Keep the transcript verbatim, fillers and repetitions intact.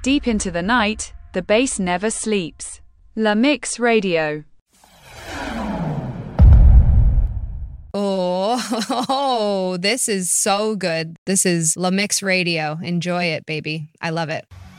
Deep into the night, the bass never sleeps. La Mix Radio. Oh, this is so good. This is La Mix Radio. Enjoy it, baby. I love it.